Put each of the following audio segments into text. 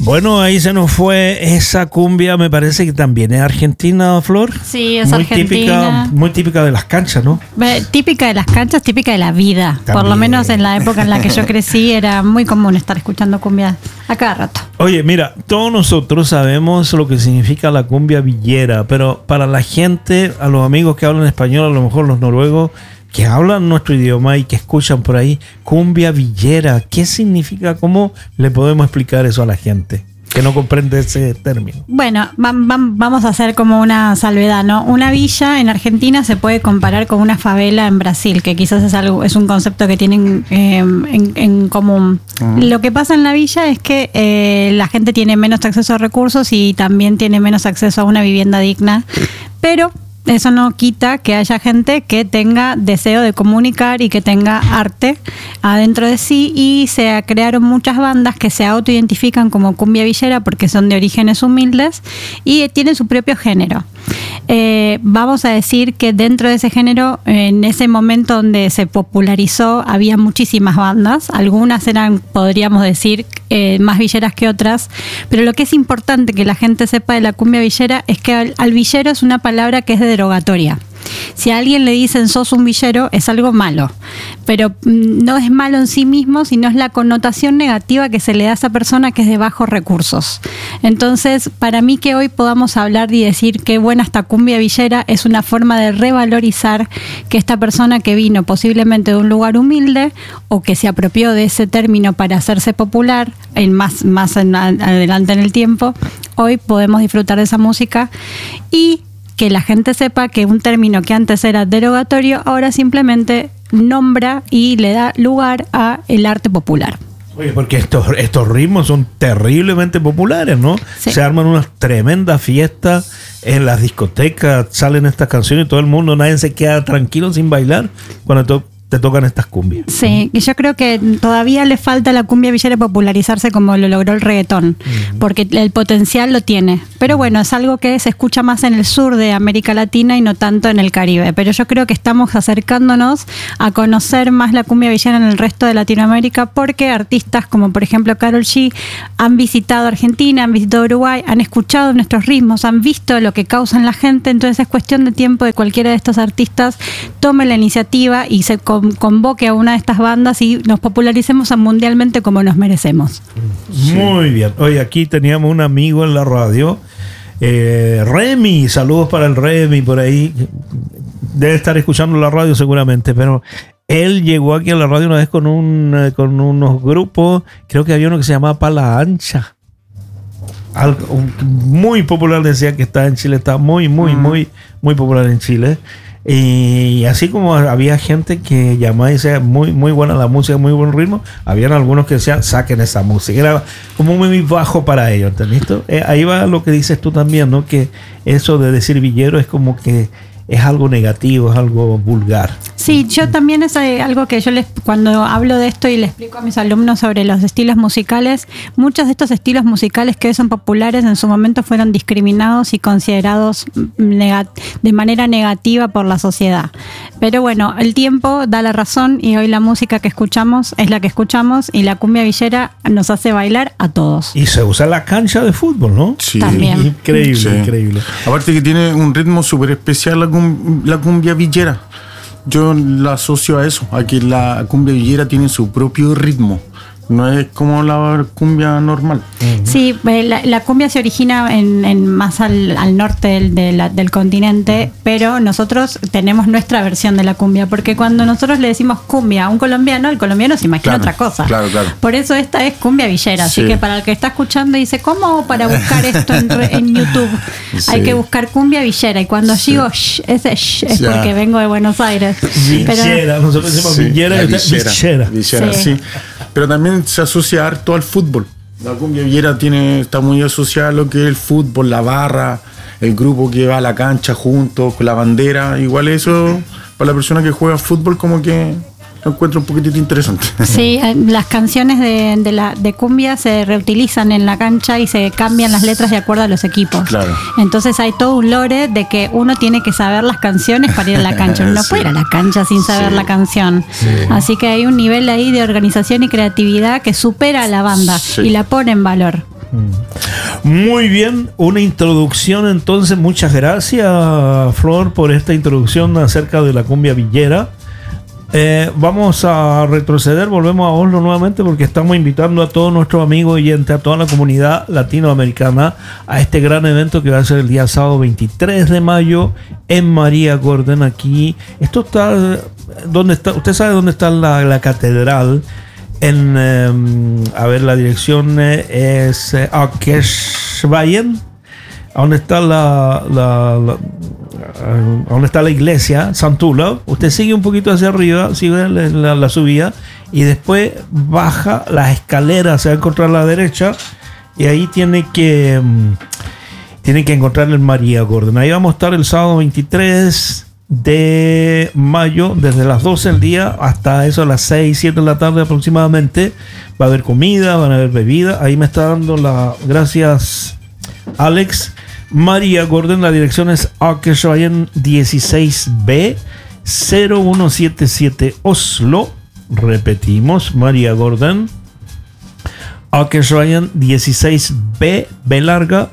Bueno, ahí se nos fue esa cumbia, me parece que también es argentina, Flor. Sí, es muy argentina. Muy típica de las canchas, ¿no? Típica de las canchas, típica de la vida. También. Por lo menos en la época en la que yo crecí era muy común estar escuchando cumbia a cada rato. Oye, mira, todos nosotros sabemos lo que significa la cumbia villera, pero para la gente, a los amigos que hablan español, a lo mejor los noruegos, que hablan nuestro idioma y que escuchan por ahí, cumbia villera, ¿qué significa? ¿Cómo le podemos explicar eso a la gente que no comprende ese término? Bueno, vamos a hacer como una salvedad, ¿no? Una villa en Argentina se puede comparar con una favela en Brasil, que quizás es un concepto que tienen en común. Lo que pasa en la villa es que la gente tiene menos acceso a recursos y también tiene menos acceso a una vivienda digna, pero eso no quita que haya gente que tenga deseo de comunicar y que tenga arte adentro de sí, y se crearon muchas bandas que se autoidentifican como cumbia villera porque son de orígenes humildes y tienen su propio género. Vamos a decir que dentro de ese género, en ese momento donde se popularizó, había muchísimas bandas. Algunas eran, podríamos decir, más villeras que otras, pero lo que es importante que la gente sepa de la cumbia villera es que al villero es una palabra que es derogatoria. Si a alguien le dicen sos un villero, es algo malo, pero no es malo en sí mismo, sino es la connotación negativa que se le da a esa persona que es de bajos recursos. Entonces, para mí que hoy podamos hablar y decir qué buena esta cumbia villera es una forma de revalorizar que esta persona que vino posiblemente de un lugar humilde o que se apropió de ese término para hacerse popular más adelante en el tiempo, hoy podemos disfrutar de esa música y que la gente sepa que un término que antes era derogatorio, ahora simplemente nombra y le da lugar a el arte popular. Oye, porque estos ritmos son terriblemente populares, ¿no? Sí. Se arman unas tremendas fiestas en las discotecas, salen estas canciones y todo el mundo, nadie se queda tranquilo sin bailar cuando te tocan estas cumbias. Sí, y yo creo que todavía le falta a la cumbia villera popularizarse como lo logró el reggaetón, porque el potencial lo tiene. Pero bueno, es algo que se escucha más en el sur de América Latina y no tanto en el Caribe. Pero yo creo que estamos acercándonos a conocer más la cumbia villera en el resto de Latinoamérica, porque artistas como por ejemplo Karol G han visitado Argentina, han visitado Uruguay, han escuchado nuestros ritmos, han visto lo que causan la gente. Entonces es cuestión de tiempo de cualquiera de estos artistas tome la iniciativa y se convoque a una de estas bandas y nos popularicemos mundialmente como nos merecemos. Muy bien. Oye, aquí teníamos un amigo en la radio, Remy, saludos para el Remy por ahí, debe estar escuchando la radio seguramente, pero él llegó aquí a la radio una vez con unos grupos, creo que había uno que se llamaba Pala Ancha, algo muy popular, decía que está en Chile, está muy popular en Chile. Y así como había gente que llamaba y decía muy buena la música, muy buen ritmo, habían algunos que decían saquen esa música, era como muy bajo para ellos, ¿entendés? Ahí va lo que dices tú también, ¿no? Que eso de decir villero es como que es algo negativo, es algo vulgar. Sí, yo también es algo que cuando hablo de esto y le explico a mis alumnos sobre los estilos musicales, muchos de estos estilos musicales que hoy son populares en su momento fueron discriminados y considerados de manera negativa por la sociedad. Pero bueno, el tiempo da la razón y hoy la música que escuchamos es la que escuchamos y la cumbia villera nos hace bailar a todos. Y se usa en la cancha de fútbol, ¿no? Sí. También. Increíble, Sí. increíble. Aparte que tiene un ritmo súper especial la cumbia villera. Yo la asocio a eso, a que la cumbia villera tiene su propio ritmo. No es como la cumbia normal. Sí, la cumbia se origina más al norte del continente, pero nosotros tenemos nuestra versión de la cumbia, porque cuando nosotros le decimos cumbia a un colombiano, el colombiano se imagina otra cosa. Claro. Por eso esta es cumbia villera, así que para el que está escuchando dice, ¿cómo hago para buscar esto en YouTube? Sí. Hay que buscar cumbia villera, y cuando digo ese es porque vengo de Buenos Aires. Villera, nosotros decimos villera y villera, sí. Pero también se asocia harto al fútbol. La cumbia villera está muy asociada a lo que es el fútbol, la barra, el grupo que va a la cancha juntos, con la bandera. Igual eso, para la persona que juega fútbol, como que lo encuentro un poquitito interesante. Sí, las canciones de cumbia se reutilizan en la cancha y se cambian las letras de acuerdo a los equipos. Claro. Entonces hay todo un lore de que uno tiene que saber las canciones para ir a la cancha. Uno no puede ir a la cancha sin saber la canción. Sí. Así que hay un nivel ahí de organización y creatividad que supera a la banda y la pone en valor. Muy bien, una introducción entonces. Muchas gracias, Flor, por esta introducción acerca de la cumbia villera. Vamos a retroceder, volvemos a Oslo nuevamente porque estamos invitando a todos nuestros amigos oyentes, a toda la comunidad latinoamericana a este gran evento que va a ser el día sábado 23 de mayo en María Gordon. Aquí, esto está, ¿dónde está? Usted sabe dónde está la catedral. A ver, la dirección es Akersveien, donde está donde está la iglesia Sant Olav. Usted sigue un poquito hacia arriba, sigue la subida y después baja las escaleras, se va a encontrar a la derecha y ahí tiene que encontrar el María Gordon. Ahí vamos a estar el sábado 23 de mayo, desde las 12 del día hasta eso, a las 6, 7 de la tarde aproximadamente. Va a haber comida, van a haber bebida. Ahí me está dando gracias Alex. María Gordon, la dirección es Akersveien 16B 0177 Oslo. Repetimos, María Gordon, Akersveien 16B, B larga,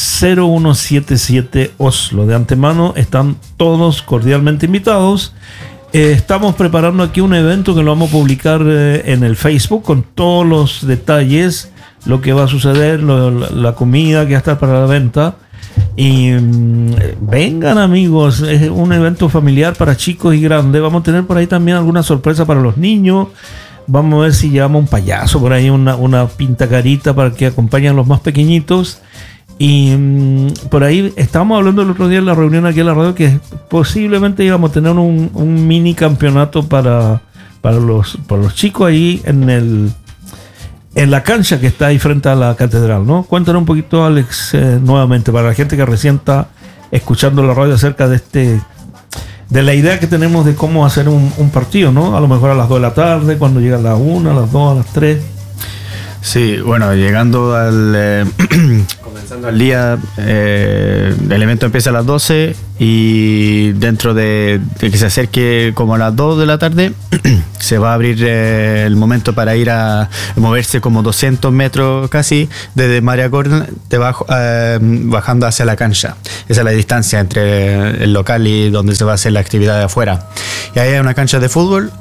0177 Oslo. De antemano están todos cordialmente invitados. Estamos preparando aquí un evento que lo vamos a publicar en el Facebook con todos los detalles, lo que va a suceder, la comida que va a estar para la venta. Y vengan, amigos, es un evento familiar para chicos y grandes. Vamos a tener por ahí también alguna sorpresa para los niños. Vamos a ver si llevamos un payaso por ahí, una pintacarita para que acompañen a los más pequeñitos. Y por ahí estábamos hablando el otro día en la reunión aquí en la radio que posiblemente íbamos a tener un mini campeonato para los chicos ahí en la cancha que está ahí frente a la catedral, ¿no? Cuéntanos un poquito, Alex, nuevamente, para la gente que recién está escuchando la radio acerca de la idea que tenemos de cómo hacer un partido, ¿no? A lo mejor a las 2 de la tarde, cuando llega a las 1, a las 2, a las 3. Sí, bueno, llegando comenzando el día, el evento empieza a las 12 y dentro de que se acerque como a las 2 de la tarde se va a abrir el momento para ir a moverse como 200 metros casi desde María Gordon bajando hacia la cancha. Esa es la distancia entre el local y donde se va a hacer la actividad de afuera. Y ahí hay una cancha de fútbol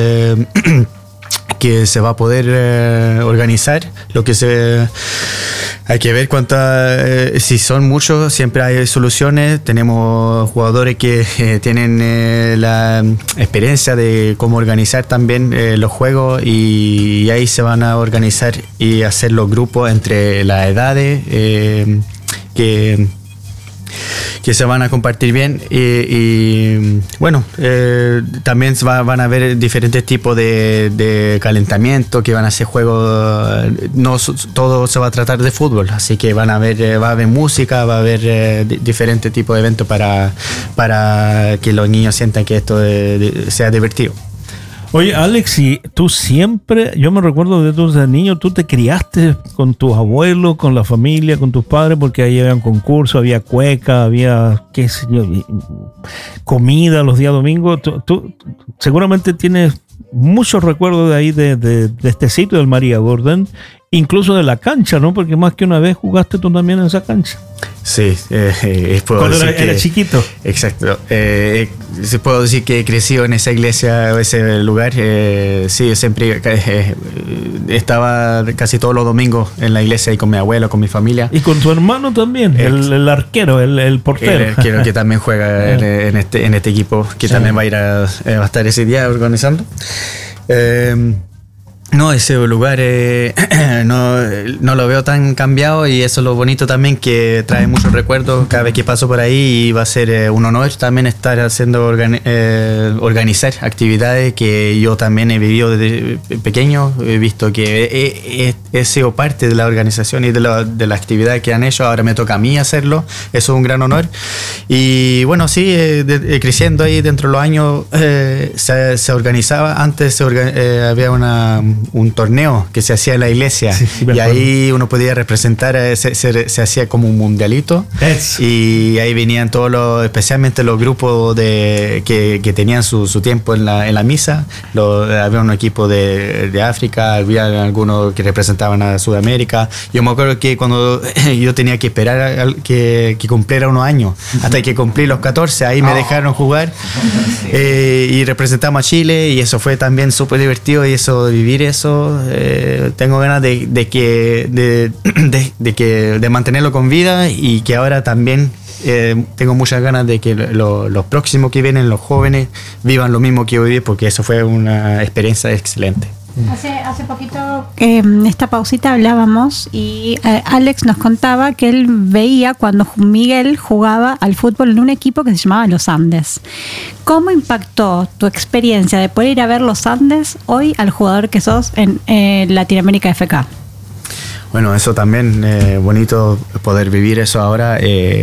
que se va a poder organizar. Hay que ver si son muchos, siempre hay soluciones. Tenemos jugadores que tienen la experiencia de cómo organizar también los juegos y ahí se van a organizar y hacer los grupos entre las edades que se van a compartir bien y bueno, también van a haber diferentes tipos de calentamiento que van a hacer juegos. No todo se va a tratar de fútbol, así que va a haber música, va a haber diferentes tipos de eventos para que los niños sientan que esto sea divertido. Oye, Alex, y tú siempre, yo me recuerdo de tus niños, tú te criaste con tus abuelos, con la familia, con tus padres, porque ahí había un concurso, había cueca, había, qué sé yo, comida los días domingos. Tú seguramente tienes muchos recuerdos de ahí, de este sitio del María Gordon, incluso de la cancha, ¿no? Porque más que una vez jugaste tú también en esa cancha. Sí, cuando era chiquito. Exacto. Se puedo decir que he crecido en esa iglesia o ese lugar. Sí, siempre estaba casi todos los domingos en la iglesia y con mi abuelo, con mi familia. Y con tu hermano también, el arquero, el portero. El arquero que también juega en este equipo, que sí, también va a estar ese día organizando. No, ese lugar no lo veo tan cambiado y eso es lo bonito también, que trae muchos recuerdos cada vez que paso por ahí y va a ser un honor también estar haciendo organizar actividades que yo también he vivido desde pequeño. He visto que he sido parte de la organización y de la actividad que han hecho. Ahora me toca a mí hacerlo. Eso es un gran honor. Y bueno, sí, creciendo ahí dentro de los años se organizaba. Antes había una un torneo que se hacía en la iglesia, y ahí uno podía representar, se hacía como un mundialito, y ahí venían especialmente los grupos que tenían su tiempo en la misa. Había un equipo de África, había algunos que representaban a Sudamérica. Yo me acuerdo que cuando yo tenía que esperar que cumpliera unos años, hasta que cumplí los 14, ahí me dejaron jugar, y representamos a Chile, y eso fue también súper divertido, y vivir eso, tengo ganas de mantenerlo con vida, y que ahora también tengo muchas ganas de que los próximos que vienen, los jóvenes, vivan lo mismo que yo viví, porque eso fue una experiencia excelente. Hace poquito, en esta pausita hablábamos, y Alex nos contaba que él veía cuando Miguel jugaba al fútbol en un equipo que se llamaba Los Andes. ¿Cómo impactó tu experiencia de poder ir a ver Los Andes hoy al jugador que sos en Latinoamérica FK? Bueno, eso también, bonito poder vivir eso ahora,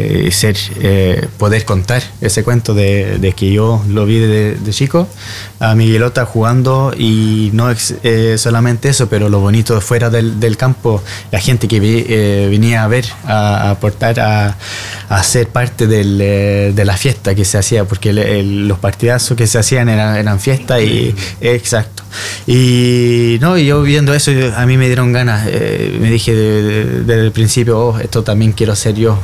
poder contar ese cuento de que yo lo vi de chico, a Miguelota jugando, y no solamente eso, pero lo bonito fuera del campo, la gente que venía a ver, a aportar, a ser parte de la fiesta que se hacía, porque los partidazos que se hacían eran fiesta, y exacto. Y yo viendo eso, a mí me dieron ganas, me dije desde el principio, esto también quiero hacer yo,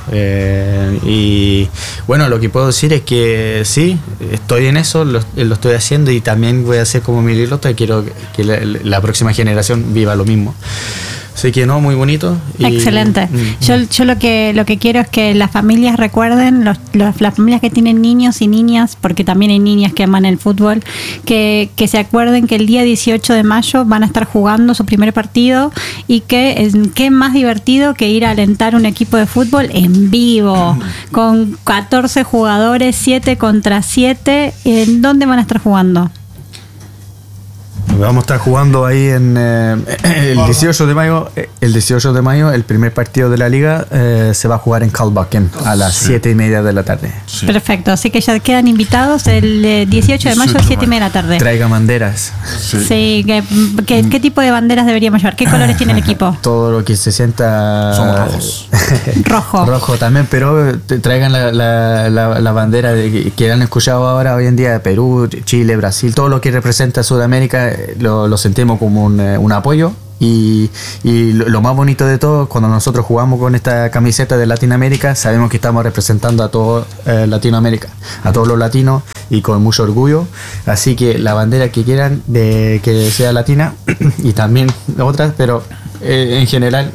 y bueno, lo que puedo decir es que sí, estoy en eso, lo estoy haciendo, y también voy a hacer como Miguelota, y quiero que la próxima generación viva lo mismo. Así que muy bonito. Excelente. Yo lo que quiero es que las familias recuerden, las familias que tienen niños y niñas, porque también hay niñas que aman el fútbol, que se acuerden que el día 18 de mayo van a estar jugando su primer partido, y que qué más divertido que ir a alentar un equipo de fútbol en vivo, con 14 jugadores, 7 contra 7. ¿En dónde van a estar jugando? Vamos a estar jugando ahí en el 18 de mayo. El 18 de mayo, el primer partido de la liga, se va a jugar en Kalbakken a las 7:30 de la tarde. Sí. Perfecto, así que ya quedan invitados el 18 de mayo a 7:30 de la tarde. Traiga banderas. Sí, ¿qué tipo de banderas deberíamos llevar? ¿Qué colores tiene el equipo? Todo lo que se sienta. Somos rojos. Rojo también, pero traigan la bandera que han escuchado ahora hoy en día de Perú, Chile, Brasil, todo lo que representa Sudamérica. Lo sentimos como un apoyo, y lo más bonito de todo, cuando nosotros jugamos con esta camiseta de Latinoamérica, sabemos que estamos representando a todo Latinoamérica, a todos los latinos, y con mucho orgullo. Así que la bandera que quieran que sea latina, y también otras, pero en general,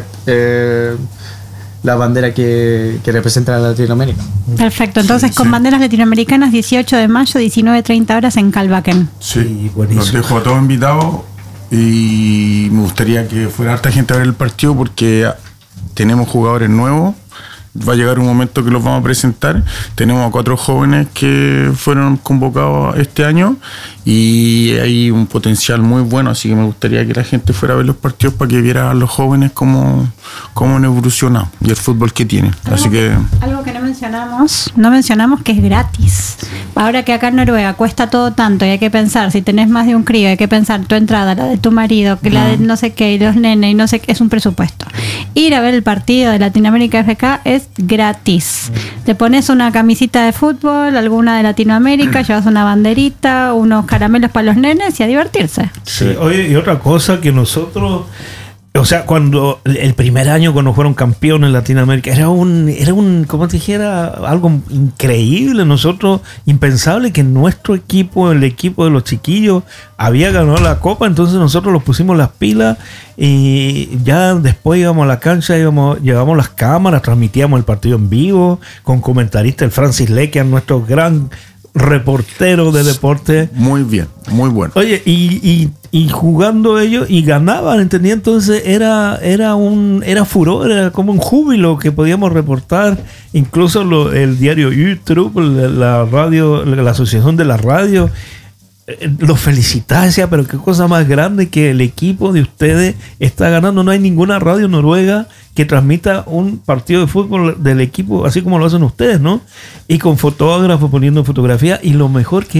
la bandera que representa a Latinoamérica. Perfecto, entonces con banderas latinoamericanas, 18 de mayo, 19:30 horas en Kalbakken. Sí, los dejo a todos invitados, y me gustaría que fuera harta gente a ver el partido, porque tenemos jugadores nuevos. Va a llegar un momento que los vamos a presentar. Tenemos a 4 jóvenes que fueron convocados este año, y hay un potencial muy bueno, así que me gustaría que la gente fuera a ver los partidos para que viera a los jóvenes cómo han evolucionado y el fútbol que tienen. Algo que no mencionamos que es gratis. Ahora que acá en Noruega cuesta todo tanto, y hay que pensar, si tenés más de un crío, hay que pensar tu entrada, la de tu marido, que la de no sé qué, y los nenes, y no sé qué, es un presupuesto. Ir a ver el partido de Latinoamérica FK es gratis. Te pones una camisita de fútbol, alguna de Latinoamérica, llevas una banderita, unos caramelos para los nenes, y a divertirse. Sí. Oye, y otra cosa que nosotros, o sea, cuando el primer año, cuando fueron campeones en Latinoamérica, era un, como te dijera, algo increíble. Nosotros, impensable que nuestro equipo, el equipo de los chiquillos, había ganado la copa. Entonces nosotros los pusimos las pilas, y ya después íbamos a la cancha, llevamos las cámaras, transmitíamos el partido en vivo con comentarista, el Francis Lequian, nuestro gran reportero de deporte. Muy bien, muy bueno. Oye, y jugando ellos, y ganaban, ¿entendía? Entonces era furor, era como un júbilo que podíamos reportar. Incluso el diario YouTube, la radio, la asociación de la radio, los felicitaba, decía, pero qué cosa más grande que el equipo de ustedes está ganando. No hay ninguna radio noruega que transmita un partido de fútbol del equipo así como lo hacen ustedes, ¿no? Y con fotógrafos poniendo fotografía, y lo mejor que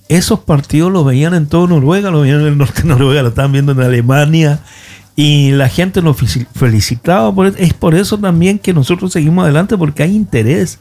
esos partidos los veían en todo Noruega, los veían en el norte de Noruega, lo estaban viendo en Alemania, y la gente nos felicitaba. Es por eso también que nosotros seguimos adelante, porque hay interés,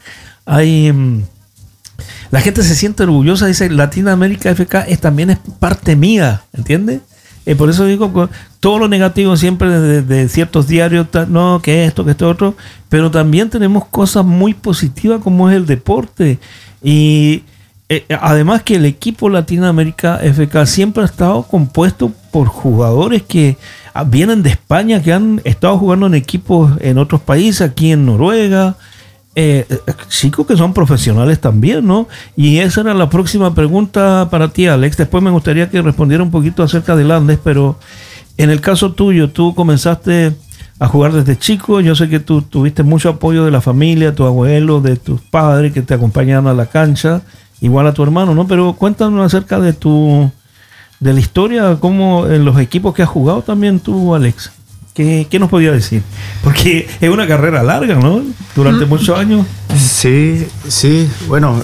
la gente se siente orgullosa, dice Latinoamérica FK también es parte mía, ¿entiendes? Por eso digo, todo lo negativo siempre de ciertos diarios, no, que esto, que esto, otro, pero también tenemos cosas muy positivas como es el deporte. Y además que el equipo Latinoamérica FK siempre ha estado compuesto por jugadores que vienen de España, que han estado jugando en equipos en otros países, aquí en Noruega, chicos que son profesionales también, ¿no? Y esa era la próxima pregunta para ti, Alex. Después me gustaría que respondiera un poquito acerca del Andes, pero en el caso tuyo, tú comenzaste a jugar desde chico. Yo sé que tú tuviste mucho apoyo de la familia, tu abuelo, de tus padres que te acompañaban a la cancha, igual a tu hermano, ¿no? Pero cuéntanos acerca de la historia, cómo en los equipos que has jugado también tú, Alex. ¿Qué nos podía decir? Porque es una carrera larga, ¿no? Durante muchos años. Sí. Bueno,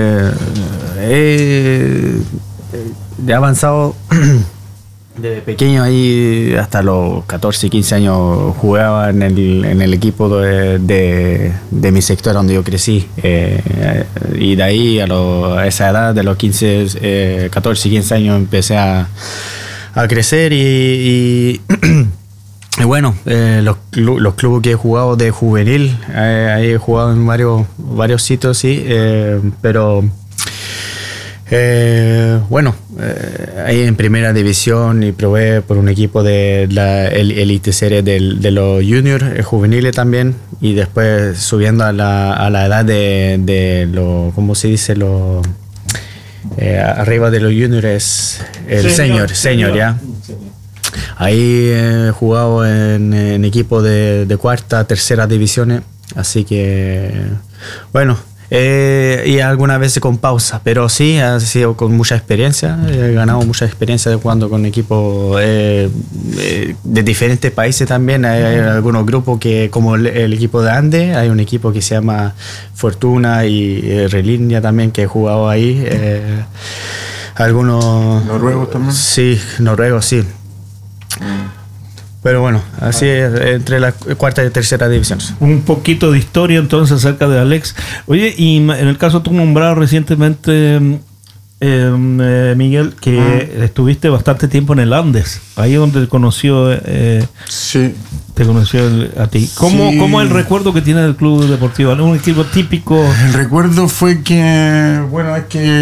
he avanzado desde pequeño, ahí hasta los 14, 15 años jugaba en el equipo de mi sector donde yo crecí. Y de ahí a esa edad, de los 14, 15 años, empecé a crecer y y bueno, los clubes que he jugado de juvenil, ahí he jugado en varios sitios, sí, pero bueno, ahí en primera división y probé por un equipo de la Elite Serie de los juniors, juveniles también, y después subiendo a la edad de lo, ¿cómo se dice? Arriba de los juniors, el senior, ¿ya? Ahí he jugado en equipos de cuarta, tercera divisiones, así que bueno, y algunas veces con pausa, pero sí, ha sido con mucha experiencia, he ganado mucha experiencia de jugando con equipos de diferentes países también. Hay algunos grupos que, como el equipo de Andes, hay un equipo que se llama Fortuna y Relinia también, que he jugado ahí. Algunos... ¿Noruegos también? Sí, noruegos, sí. Pero bueno, así es, entre la cuarta y tercera división. Un poquito de historia entonces acerca de Alex. Oye, y en el caso tú nombrabas recientemente, Miguel, que estuviste bastante tiempo en el Andes, ahí donde te conoció, sí. Te conoció a ti. ¿Cómo es el recuerdo que tiene del Club Deportivo? ¿Un equipo típico? El recuerdo fue que, bueno, es que